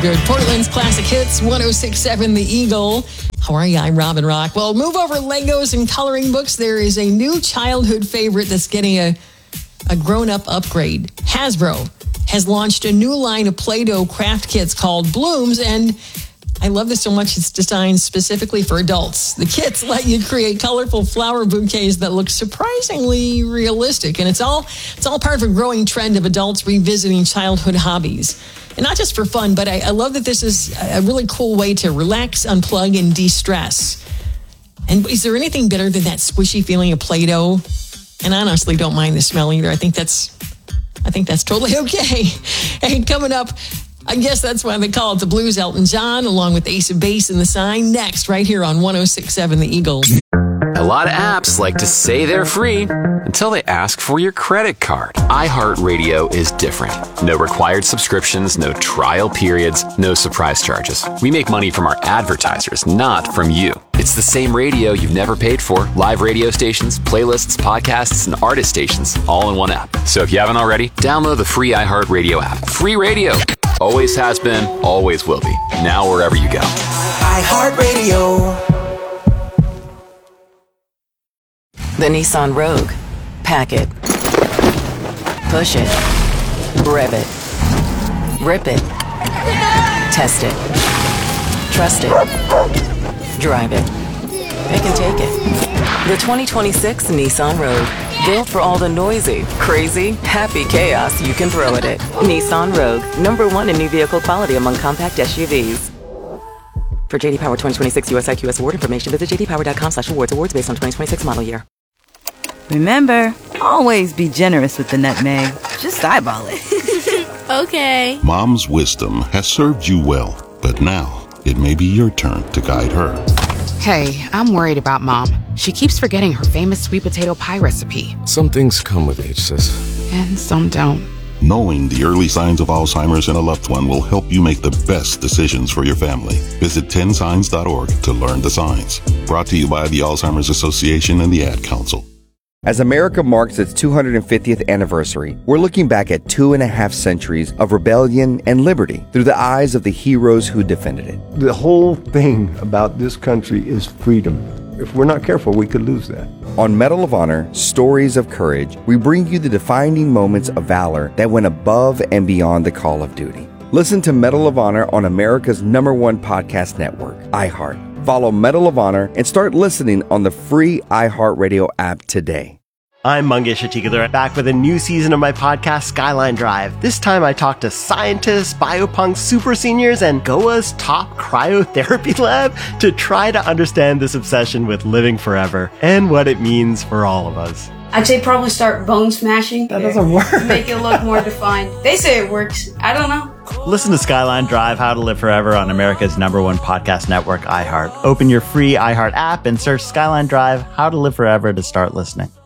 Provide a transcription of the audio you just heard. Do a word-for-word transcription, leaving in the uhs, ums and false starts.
good. Portland's Classic Hits, one oh six point seven The Eagle. How are you? I'm Robin Rock. Well, move over Legos and coloring books. There is a new childhood favorite that's getting a, a grown-up upgrade. Hasbro has launched a new line of Play-Doh craft kits called Blooms, and I love this so much. It's designed specifically for adults. The kits let you create colorful flower bouquets that look surprisingly realistic, and it's all it's all part of a growing trend of adults revisiting childhood hobbies. And not just for fun, but I, I love that this is a really cool way to relax, unplug, and de-stress. And is there anything better than that squishy feeling of Play-Doh? And I honestly don't mind the smell either. I think that's, I think that's totally okay. And coming up, I guess that's why they call it the Blues. Elton John, along with Ace of Base and The Sign, next right here on one oh six point seven The Eagle. A lot of apps like to say they're free until they ask for your credit card. iHeartRadio is different. No required subscriptions, no trial periods, no surprise charges. We make money from our advertisers, not from you. It's the same radio you've never paid for. Live radio stations, playlists, podcasts, and artist stations, all in one app. So if you haven't already, download the free iHeartRadio app. Free radio. Always has been, always will be. Now wherever you go. iHeartRadio. The Nissan Rogue. Pack it. Push it. Rev it. Rip it. Test it. Trust it. Drive it. Pick and take it. The twenty twenty-six Nissan Rogue. Built for all the noisy, crazy, happy chaos you can throw at it. Nissan Rogue. Number one in new vehicle quality among compact S U Vs. For J D Power twenty twenty-six U S I Q S award information, visit j d power dot com slash awards. Awards based on twenty twenty-six model year. Remember, always be generous with the nutmeg. Just eyeball it. Okay. Mom's wisdom has served you well, but now it may be your turn to guide her. Hey, I'm worried about Mom. She keeps forgetting her famous sweet potato pie recipe. Some things come with age, sis. And some don't. Knowing the early signs of Alzheimer's in a loved one will help you make the best decisions for your family. Visit ten signs dot org to learn the signs. Brought to you by the Alzheimer's Association and the Ad Council. As America marks its two hundred fiftieth anniversary, we're looking back at two and a half centuries of rebellion and liberty through the eyes of the heroes who defended it. The whole thing about this country is freedom. If we're not careful, we could lose that. On Medal of Honor, Stories of Courage, we bring you the defining moments of valor that went above and beyond the call of duty. Listen to Medal of Honor on America's number one podcast network, iHeart. Follow Medal of Honor and start listening on the free iHeartRadio app today. I'm Mangesh Hattikudur, back with a new season of my podcast, Skyline Drive. This time I talk to scientists, biopunks, super seniors, and G O A's top cryotherapy lab to try to understand this obsession with living forever and what it means for all of us. I'd say probably start bone smashing. That doesn't work. To make it look more defined. They say it works. I don't know. Listen to Skyline Drive, How to Live Forever on America's number one podcast network, iHeart. Open your free iHeart app and search Skyline Drive, How to Live Forever to start listening.